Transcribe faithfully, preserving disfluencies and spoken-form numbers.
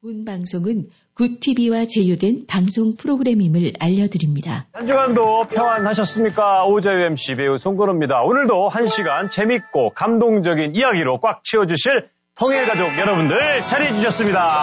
본 방송은 굿티비와 제휴된 방송 프로그램임을 알려드립니다. 한 주간도 평안하셨습니까? 오재유 엠씨 배우 송건호입니다. 오늘도 한 시간 재밌고 감동적인 이야기로 꽉 채워주실 통일가족 여러분들 자리해 주셨습니다.